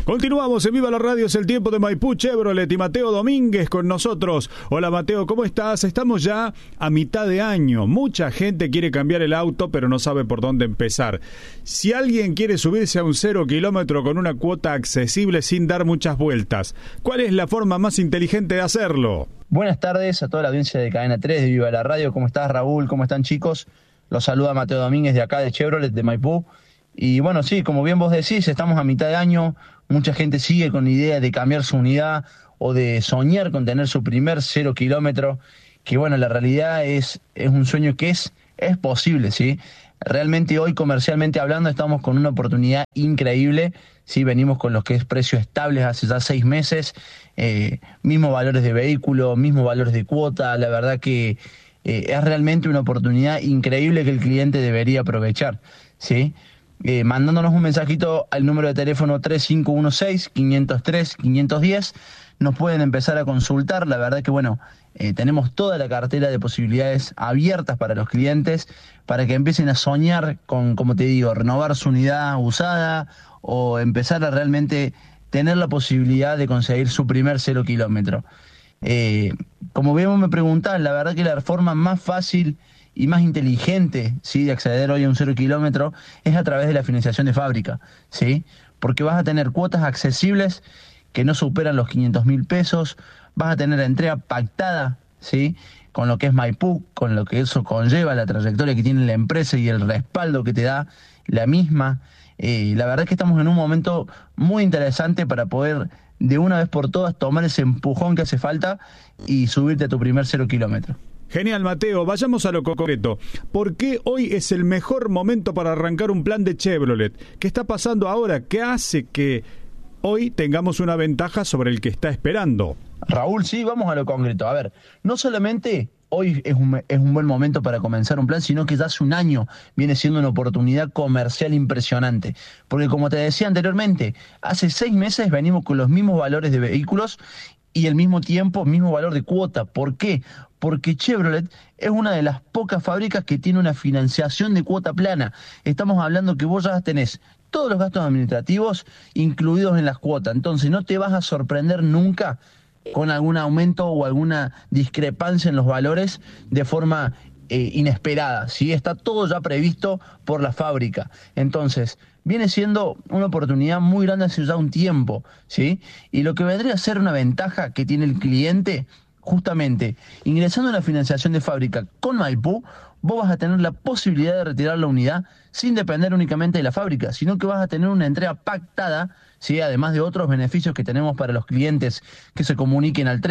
Continuamos en Viva la Radio, es el tiempo de Maipú Chevrolet y Mateo Domínguez con nosotros. Hola Mateo, ¿cómo estás? Estamos ya a mitad de año. Mucha gente quiere cambiar el auto, pero no sabe por dónde empezar. Si alguien quiere subirse a un 0 kilómetro con una cuota accesible sin dar muchas vueltas, ¿cuál es la forma más inteligente de hacerlo? Buenas tardes a toda la audiencia de Cadena 3 de Viva la Radio. ¿Cómo estás, Raúl? ¿Cómo están, chicos? Los saluda Mateo Domínguez de acá de Chevrolet de Maipú. Y bueno, sí, como bien vos decís, estamos a mitad de año. Mucha gente sigue con la idea de cambiar su unidad o de soñar con tener su primer 0 kilómetro, que bueno, la realidad es un sueño que es posible, ¿sí? Realmente hoy, comercialmente hablando, estamos con una oportunidad increíble, ¿sí? Venimos con los que es precios estables hace ya 6 meses, mismos valores de vehículo, mismos valores de cuota. La verdad que es realmente una oportunidad increíble que el cliente debería aprovechar, ¿sí? Mandándonos un mensajito al número de teléfono 3516-503-510, nos pueden empezar a consultar. La verdad que bueno, tenemos toda la cartera de posibilidades abiertas para los clientes, para que empiecen a soñar con, como te digo, renovar su unidad usada o empezar a realmente tener la posibilidad de conseguir su primer 0 kilómetro. Como bien me preguntás, la verdad que la forma más fácil y más inteligente, ¿sí?, de acceder hoy a un 0 kilómetro es a través de la financiación de fábrica, ¿sí? Porque vas a tener cuotas accesibles que no superan los 500.000 pesos, vas a tener entrega pactada, ¿sí?, con lo que es Maipú, con lo que eso conlleva, la trayectoria que tiene la empresa y el respaldo que te da la misma. La verdad es que estamos en un momento muy interesante para poder de una vez por todas tomar ese empujón que hace falta y subirte a tu primer 0 kilómetro. Genial, Mateo. Vayamos a lo concreto. ¿Por qué hoy es el mejor momento para arrancar un plan de Chevrolet? ¿Qué está pasando ahora? ¿Qué hace que hoy tengamos una ventaja sobre el que está esperando? Raúl, sí, vamos a lo concreto. A ver, no solamente hoy es un buen momento para comenzar un plan, sino que ya hace un año viene siendo una oportunidad comercial impresionante. Porque como te decía anteriormente, hace 6 meses venimos con los mismos valores de vehículos y al mismo tiempo, mismo valor de cuota. ¿Por qué? Porque Chevrolet es una de las pocas fábricas que tiene una financiación de cuota plana. Estamos hablando que vos ya tenés todos los gastos administrativos incluidos en las cuotas. Entonces no te vas a sorprender nunca con algún aumento o alguna discrepancia en los valores de forma inesperada, ¿sí? Está todo ya previsto por la fábrica. Entonces, viene siendo una oportunidad muy grande hace ya un tiempo, ¿sí? Y lo que vendría a ser una ventaja que tiene el cliente, justamente, ingresando a la financiación de fábrica con Maipú, vos vas a tener la posibilidad de retirar la unidad sin depender únicamente de la fábrica, sino que vas a tener una entrega pactada, ¿sí?, además de otros beneficios que tenemos para los clientes que se comuniquen al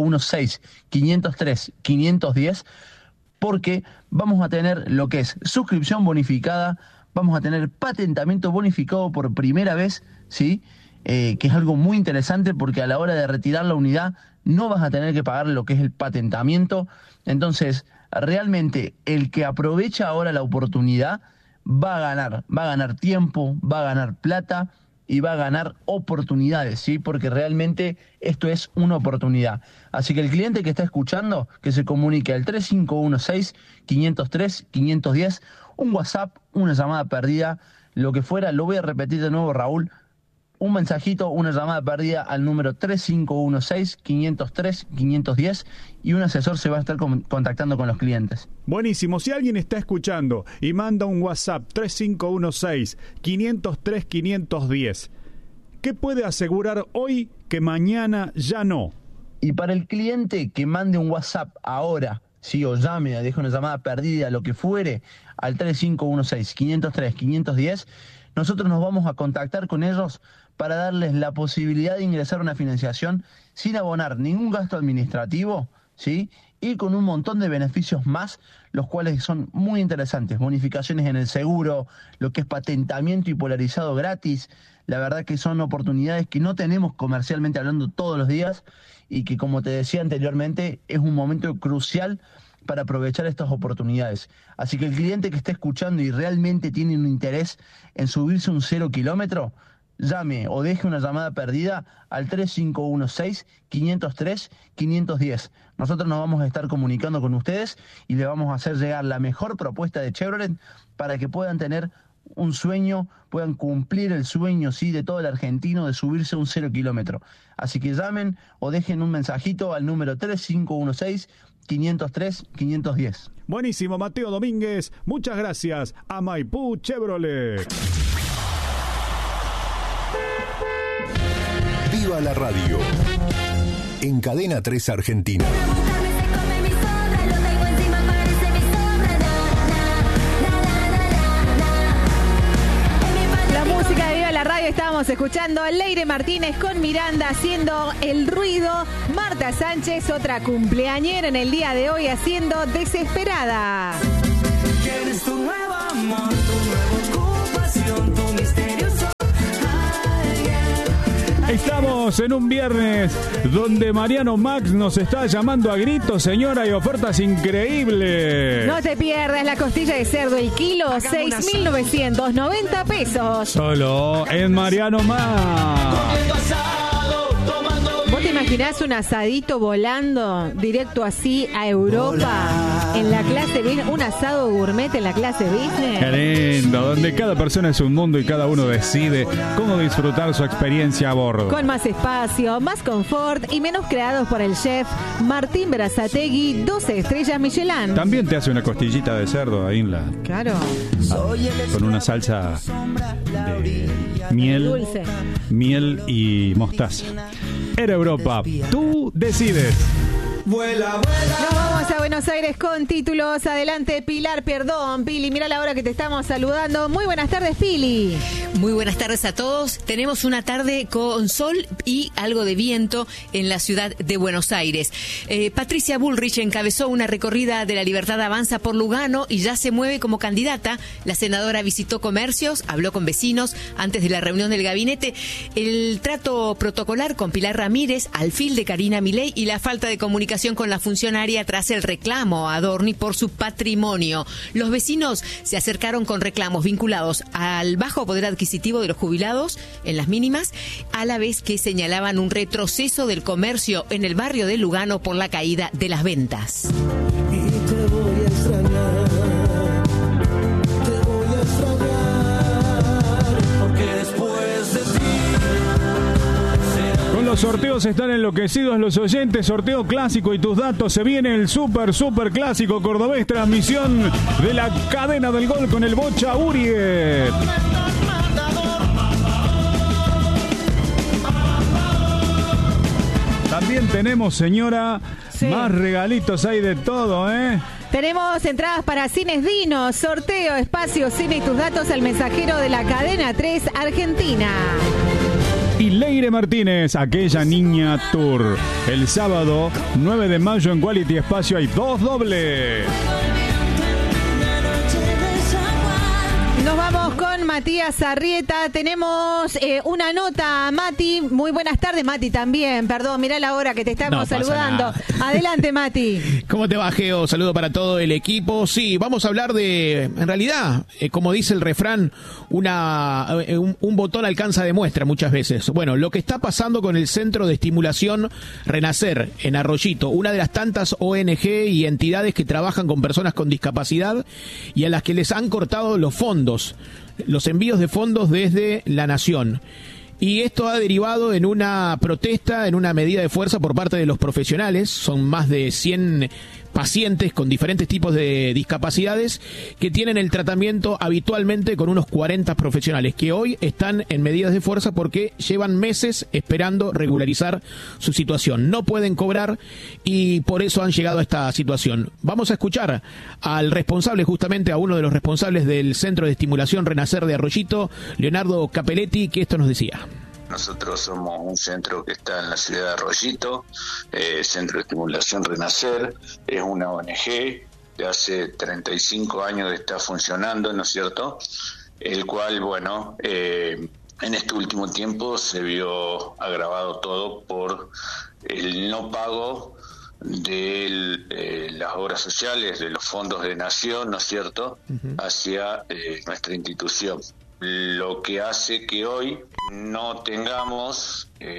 3516-503-510, porque vamos a tener lo que es suscripción bonificada, vamos a tener patentamiento bonificado por primera vez, ¿sí?, que es algo muy interesante porque a la hora de retirar la unidad no vas a tener que pagar lo que es el patentamiento. Entonces, realmente el que aprovecha ahora la oportunidad va a ganar tiempo, va a ganar plata y va a ganar oportunidades, ¿sí? Porque realmente esto es una oportunidad. Así que el cliente que está escuchando, que se comunique al 3516-503-510, un WhatsApp, una llamada perdida, lo que fuera. Lo voy a repetir de nuevo, Raúl. Un mensajito, una llamada perdida al número 3516-503-510 y un asesor se va a estar contactando con los clientes. Buenísimo. Si alguien está escuchando y manda un WhatsApp 3516-503-510, ¿qué puede asegurar hoy que mañana ya no? Y para el cliente que mande un WhatsApp ahora, sí, o llame, deje una llamada perdida, lo que fuere, al 3516-503-510, nosotros nos vamos a contactar con ellos para darles la posibilidad de ingresar a una financiación sin abonar ningún gasto administrativo, ¿sí?, y con un montón de beneficios más, los cuales son muy interesantes. Bonificaciones en el seguro, lo que es patentamiento y polarizado gratis. La verdad que son oportunidades que no tenemos comercialmente hablando todos los días y que, como te decía anteriormente, es un momento crucial para aprovechar estas oportunidades. Así que el cliente que esté escuchando y realmente tiene un interés en subirse un 0 kilómetro, llame o deje una llamada perdida al 3516-503-510. Nosotros nos vamos a estar comunicando con ustedes y le vamos a hacer llegar la mejor propuesta de Chevrolet para que puedan tener un sueño, puedan cumplir el sueño, sí, de todo el argentino de subirse a un 0 kilómetro. Así que llamen o dejen un mensajito al número 3516-503-510. Buenísimo, Mateo Domínguez. Muchas gracias a Maipú Chevrolet. Viva la radio. En Cadena 3 Argentina. La música de Viva la radio, estábamos escuchando a Leire Martínez con Miranda haciendo El Ruido. Marta Sánchez, otra cumpleañera en el día de hoy, haciendo Desesperada. ¿Quieres tu nuevo amor, tu nueva ocupación, tu misterioso? Estamos en un viernes donde Mariano Max nos está llamando a gritos, señora, hay ofertas increíbles. No te pierdas la costilla de cerdo, el kilo, 6.990 pesos. Solo en Mariano Max. ¿Vos te imaginás un asadito volando directo así a Europa en la clase business? Un asado gourmet en la clase business. Qué lindo, donde cada persona es un mundo y cada uno decide cómo disfrutar su experiencia a bordo. Con más espacio, más confort y menús creados por el chef Martín Berazategui, 12 estrellas Michelin. También te hace una costillita de cerdo ahí en la... Claro. Con una salsa de miel, Dulce. miel y mostaza. Era Europa, tú decides. Vuela, vuela. Nos vamos a Buenos Aires con títulos. Adelante, Pilar, perdón, Pili, mira la hora que te estamos saludando. Muy buenas tardes, Pili. Muy buenas tardes a todos. Tenemos una tarde con sol y algo de viento en la ciudad de Buenos Aires. Patricia Bullrich encabezó una recorrida de La Libertad Avanza por Lugano y ya se mueve como candidata. La senadora visitó comercios, habló con vecinos antes de la reunión del gabinete. El trato protocolar con Pilar Ramírez, alfil de Karina Milei y la falta de comunicación con la funcionaria tras el reclamo a Adorni por su patrimonio. Los vecinos se acercaron con reclamos vinculados al bajo poder adquisitivo de los jubilados en las mínimas, a la vez que señalaban un retroceso del comercio en el barrio de Lugano por la caída de las ventas. Y te voy a extrañar, porque después de ti. Con los sorteos están enloquecidos los oyentes. Sorteo clásico y tus datos. Se viene el super clásico cordobés. Transmisión de la cadena del gol con el Bocha Uriet. También tenemos, señora, Sí. más regalitos, hay de todo, ¿eh? Tenemos entradas para Cines Dino, sorteo, espacio, cine y tus datos al mensajero de la cadena 3 Argentina. Y Leire Martínez, aquella niña tour. El sábado 9 de mayo en Quality Espacio hay 2 dobles. Nos vamos con Matías Arrieta. Tenemos una nota, Mati. Muy buenas tardes, Mati, también. Perdón, mirá la hora que te estamos No pasa saludando. nada. Adelante, Mati. ¿Cómo te va, Geo? Saludo para todo el equipo. Sí, vamos a hablar de, en realidad, como dice el refrán, un botón alcanza de muestra muchas veces. Bueno, lo que está pasando con el Centro de Estimulación Renacer en Arroyito, una de las tantas ONG y entidades que trabajan con personas con discapacidad y a las que les han cortado los fondos, los envíos de fondos desde la Nación. Y esto ha derivado en una protesta, en una medida de fuerza por parte de los profesionales. Son más de 100 pacientes con diferentes tipos de discapacidades que tienen el tratamiento habitualmente con unos 40 profesionales que hoy están en medidas de fuerza porque llevan meses esperando regularizar su situación. No pueden cobrar y por eso han llegado a esta situación. Vamos a escuchar al responsable, justamente a uno de los responsables del Centro de Estimulación Renacer de Arroyito, Leonardo Capelletti, que esto nos decía. Nosotros somos un centro que está en la ciudad de Arroyito, Centro de Estimulación Renacer, es una ONG de hace 35 años que está funcionando, ¿no es cierto? El cual, bueno, en este último tiempo se vio agravado todo por el no pago de las obras sociales, de los fondos de Nación, ¿no es cierto?, hacia nuestra institución. Lo que hace que hoy no tengamos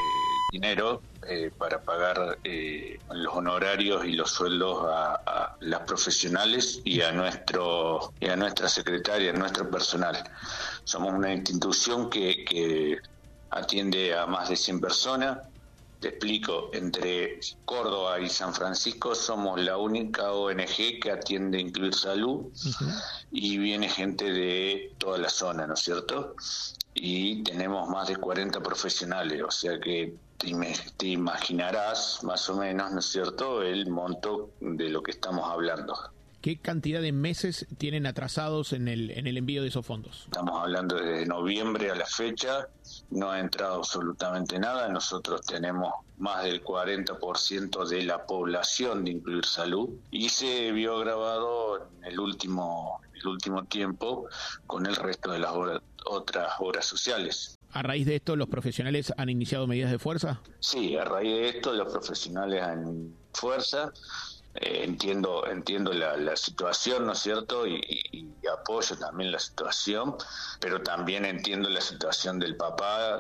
dinero para pagar los honorarios y los sueldos a las profesionales y a nuestra secretaria, a nuestro personal. Somos una institución que atiende a más de 100 personas. Te explico, entre Córdoba y San Francisco somos la única ONG que atiende Incluir Salud, y viene gente de toda la zona, ¿no es cierto? Y tenemos más de 40 profesionales, o sea que te imaginarás más o menos, ¿no es cierto?, el monto de lo que estamos hablando. ¿Qué cantidad de meses tienen atrasados en el envío de esos fondos? Estamos hablando desde noviembre a la fecha, no ha entrado absolutamente nada. Nosotros tenemos más del 40% de la población de Incluir Salud y se vio agravado en el último tiempo con el resto de las otras obras sociales. ¿A raíz de esto los profesionales han iniciado medidas de fuerza? Sí, a raíz de esto los profesionales han fuerza. Entiendo la situación, ¿no es cierto? Y apoyo también la situación, pero también entiendo la situación del papá,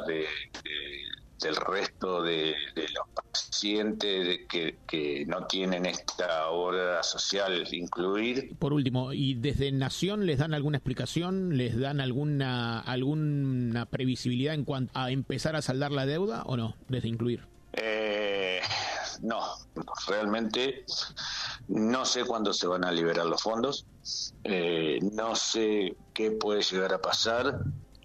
del resto de los pacientes que no tienen esta obra social Incluir. Por último, ¿y desde Nación les dan alguna explicación? ¿Les dan alguna previsibilidad en cuanto a empezar a saldar la deuda o no, desde Incluir? No, realmente no sé cuándo se van a liberar los fondos, no sé qué puede llegar a pasar,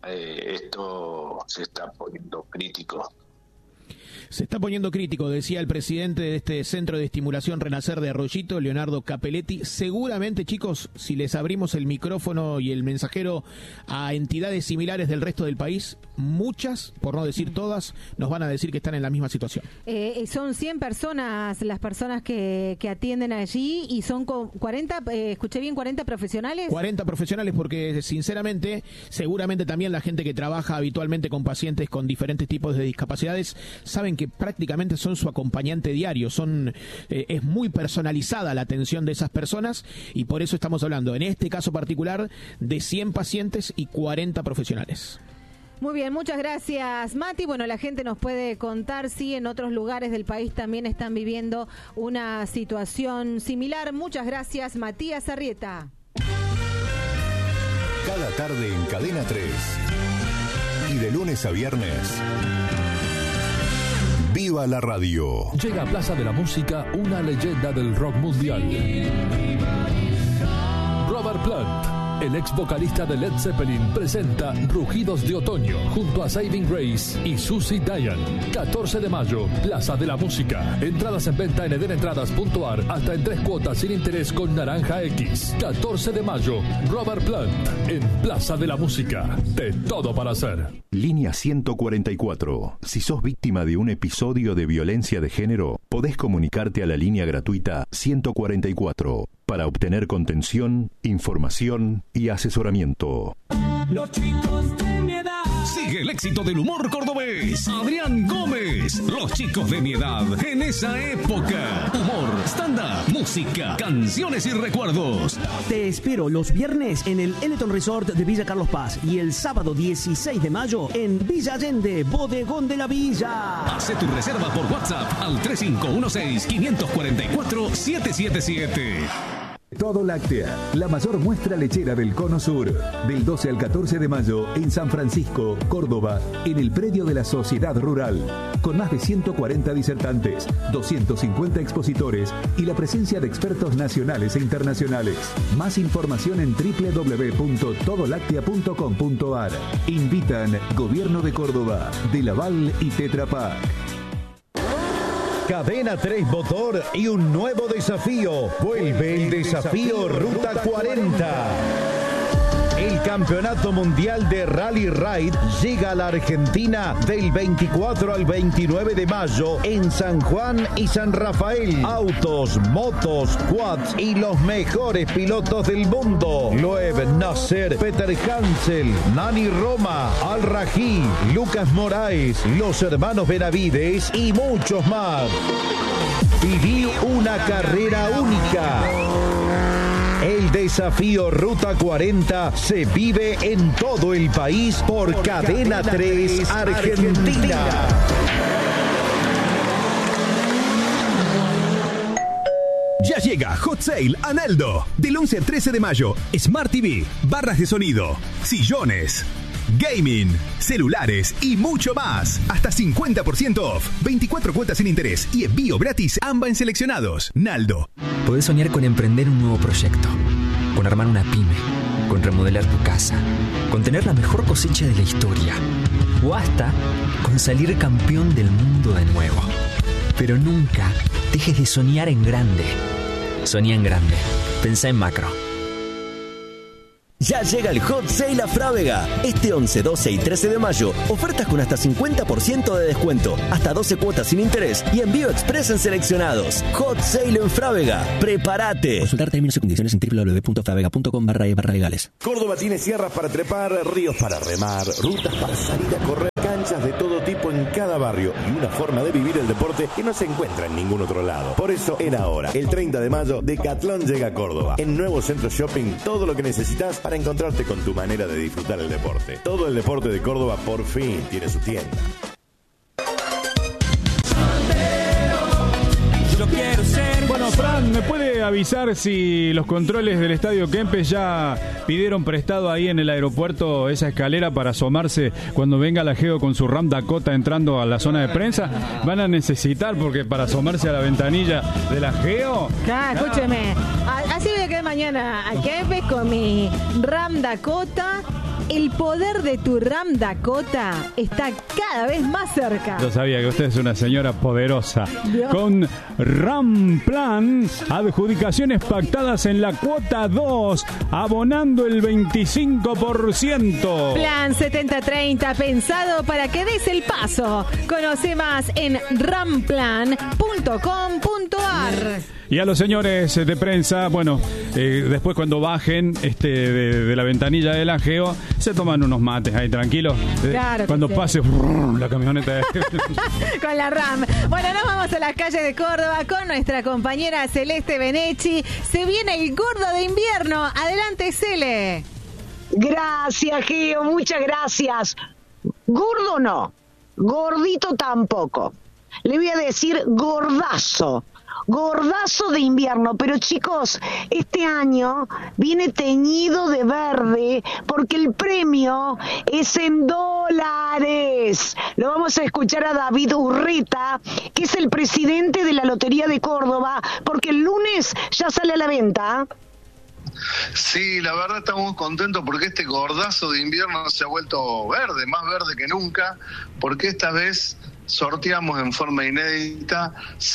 esto se está poniendo crítico. Se está poniendo crítico, decía el presidente de este Centro de Estimulación Renacer de Arroyito, Leonardo Capelletti. Seguramente, chicos, si les abrimos el micrófono y el mensajero a entidades similares del resto del país, muchas, por no decir todas, nos van a decir que están en la misma situación. Son 100 personas las personas que atienden allí y son 40, escuché bien, 40 profesionales. 40 profesionales porque, sinceramente, seguramente también la gente que trabaja habitualmente con pacientes con diferentes tipos de discapacidades saben que prácticamente son su acompañante diario, es muy personalizada la atención de esas personas y por eso estamos hablando, en este caso particular, de 100 pacientes y 40 profesionales. Muy bien, muchas gracias, Mati. Bueno, la gente nos puede contar si en otros lugares del país también están viviendo una situación similar. Muchas gracias, Matías Arrieta. Cada tarde en Cadena 3 y de lunes a viernes, ¡viva la radio! Llega a Plaza de la Música una leyenda del rock mundial. Robert Plant, el ex vocalista de Led Zeppelin, presenta Rugidos de Otoño junto a Saving Grace y Susie Diane. 14 de mayo, Plaza de la Música. Entradas en venta en edenentradas.ar hasta en 3 cuotas sin interés con Naranja X. 14 de mayo, Robert Plant en Plaza de la Música. De todo para hacer. Línea 144. Si sos víctima de un episodio de violencia de género, podés comunicarte a la línea gratuita 144 para obtener contención, información y asesoramiento. Los chicos de mi edad. Sigue el éxito del humor cordobés. Adrián Gómez. Los chicos de mi edad en esa época. Humor, stand-up, música, canciones y recuerdos. Te espero los viernes en el Eleton Resort de Villa Carlos Paz y el sábado 16 de mayo en Villa Allende, Bodegón de la Villa. Hace tu reserva por WhatsApp al 3516-544-777. Todo Láctea, la mayor muestra lechera del Cono Sur, del 12 al 14 de mayo en San Francisco, Córdoba, en el predio de la Sociedad Rural, con más de 140 disertantes, 250 expositores y la presencia de expertos nacionales e internacionales. Más información en www.todolactea.com.ar. Invitan Gobierno de Córdoba, De Laval y Tetra Pak. Cadena 3 Motor y un nuevo desafío. Vuelve el desafío Ruta 40. El Campeonato Mundial de Rally Ride llega a la Argentina del 24 al 29 de mayo en San Juan y San Rafael. Autos, motos, quads y los mejores pilotos del mundo. Loeb Nasser, Peter Hansel, Nani Roma, Al Rají, Lucas Moraes, los hermanos Benavides y muchos más. Viví una carrera única. El desafío Ruta 40 se vive en todo el país por Cadena 3 Argentina. Ya llega Hot Sale a Naldo. Del 11 al 13 de mayo, Smart TV, barras de sonido, sillones, gaming, celulares y mucho más. Hasta 50% off, 24 cuotas sin interés y envío gratis AMBA en seleccionados. Naldo. Podés soñar con emprender un nuevo proyecto, con armar una pyme, con remodelar tu casa, con tener la mejor cosecha de la historia o hasta con salir campeón del mundo de nuevo. Pero nunca dejes de soñar en grande. Soñá en grande. Pensá en macro. Ya llega el Hot Sale a Frávega. Este 11, 12 y 13 de mayo, ofertas con hasta 50% de descuento, hasta 12 cuotas sin interés y envío express en seleccionados. Hot Sale en Frávega. ¡Prepárate! Consultar términos y condiciones en www.fravega.com/legales. Córdoba tiene sierras para trepar, ríos para remar, rutas para salir a correr, canchas de todo tipo en cada barrio y una forma de vivir el deporte que no se encuentra en ningún otro lado. Por eso, era ahora, el 30 de mayo, Decathlon llega a Córdoba. En Nuevo Centro Shopping, todo lo que necesitas para encontrarte con tu manera de disfrutar el deporte. Todo el deporte de Córdoba por fin tiene su tienda. Bueno, Fran, ¿me puede avisar si los controles del Estadio Kempes ya pidieron prestado ahí en el aeropuerto esa escalera para asomarse cuando venga la Geo con su Ram Dakota entrando a la zona de prensa? ¿Van a necesitar porque para asomarse a la ventanilla de la Geo? Escúcheme, así voy a quedar mañana a Kempes con mi Ram Dakota. El poder de tu Ram Dakota está cada vez más cerca. Yo sabía que usted es una señora poderosa. Dios. Con Ram Plan, adjudicaciones pactadas en la cuota 2, abonando el 25%. Plan 7030, pensado para que des el paso. Conoce más en ramplan.com.ar. Y a los señores de prensa, bueno, después cuando bajen de la ventanilla del Geo, se toman unos mates ahí tranquilos. Claro, cuando sí. pase la camioneta con la RAM. Bueno, nos vamos a las calles de Córdoba con nuestra compañera Celeste Benechi. Se viene el gordo de invierno. Adelante, Cele. Gracias, Geo, muchas gracias. Gordo no, gordito tampoco. Le voy a decir gordazo. Gordazo de invierno, pero chicos, este año viene teñido de verde porque el premio es en dólares. Lo vamos a escuchar a David Urreta, que es el presidente de la Lotería de Córdoba, porque el lunes ya sale a la venta. Sí, la verdad estamos muy contentos porque este gordazo de invierno se ha vuelto verde, más verde que nunca, porque esta vez sorteamos en forma inédita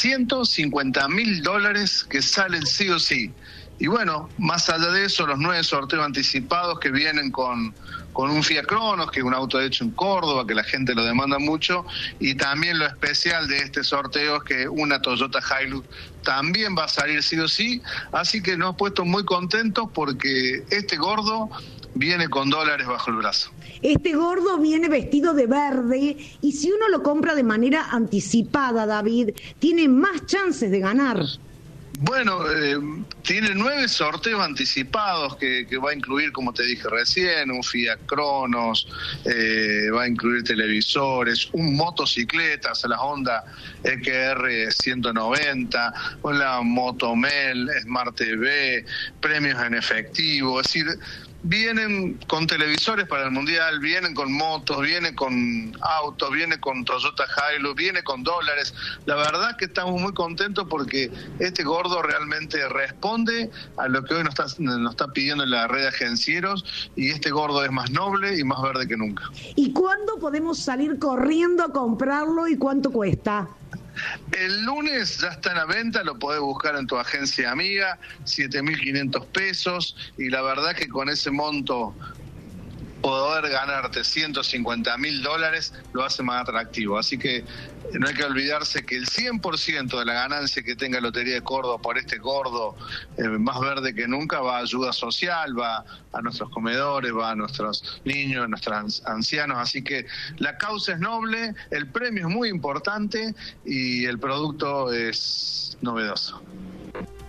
$150.000 que salen sí o sí. Y bueno, más allá de eso, los 9 sorteos anticipados que vienen con un Fiat Cronos, que es un auto hecho en Córdoba, que la gente lo demanda mucho, y también lo especial de este sorteo es que una Toyota Hilux también va a salir sí o sí, así que nos hemos puesto muy contentos porque este gordo viene con dólares bajo el brazo. Este gordo viene vestido de verde y si uno lo compra de manera anticipada, David, tiene más chances de ganar. Bueno, tiene 9 sorteos anticipados que va a incluir, como te dije recién, un Fiat Cronos, va a incluir televisores, un motocicletas, la Honda XR 190, la Motomel, Smart TV, premios en efectivo, es decir, vienen con televisores para el Mundial, vienen con motos, vienen con autos, viene con Toyota Hilux, viene con dólares. La verdad que estamos muy contentos porque este gordo realmente responde a lo que hoy nos está pidiendo la red de agencieros y este gordo es más noble y más verde que nunca. ¿Y cuándo podemos salir corriendo a comprarlo y cuánto cuesta? El lunes ya está en la venta, lo podés buscar en tu agencia amiga, 7.500 pesos, y la verdad que con ese monto poder ganarte $150.000 lo hace más atractivo. Así que no hay que olvidarse que el 100% de la ganancia que tenga Lotería de Córdoba por este gordo más verde que nunca va a ayuda social, va a nuestros comedores, va a nuestros niños, a nuestros ancianos. Así que la causa es noble, el premio es muy importante y el producto es novedoso.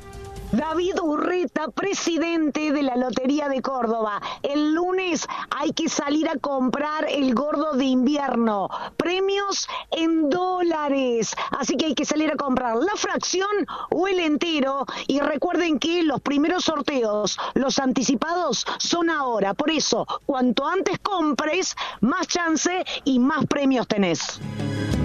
David Urreta, presidente de la Lotería de Córdoba. El lunes hay que salir a comprar el gordo de invierno. Premios en dólares. Así que hay que salir a comprar la fracción o el entero. Y recuerden que los primeros sorteos, los anticipados, son ahora. Por eso, cuanto antes compres, más chance y más premios tenés.